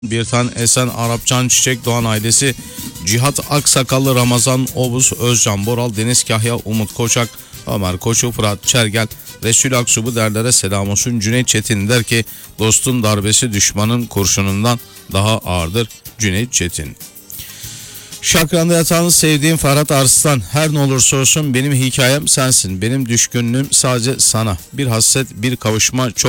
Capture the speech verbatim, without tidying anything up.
Birtan Esen, Arapcan Çiçek Doğan ailesi, Cihat Aksakallı, Ramazan Obuz, Özcan Boral, Deniz Kahya, Umut Koçak, Ömer Koçu, Fırat Çergel, Resul Aksu, bu derlere selam olsun. Cüneyt Çetin der ki dostun darbesi düşmanın kurşunundan daha ağırdır. Cüneyt Çetin. Şakran'da yatağını sevdiğim Ferhat Arslan, her ne olursa olsun benim hikayem sensin, benim düşkünlüğüm sadece sana, bir hasret bir kavuşma çok